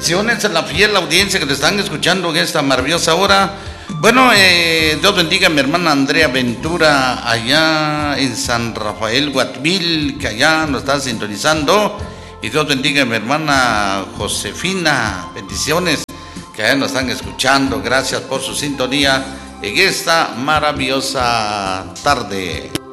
bendiciones a la fiel audiencia que te están escuchando en esta maravillosa hora. Bueno, Dios bendiga a mi hermana Andrea Ventura allá en San Rafael, Guatvil, que allá nos está sintonizando. Y Dios bendiga a mi hermana Josefina, bendiciones, que allá nos están escuchando. Gracias por su sintonía en esta maravillosa tarde.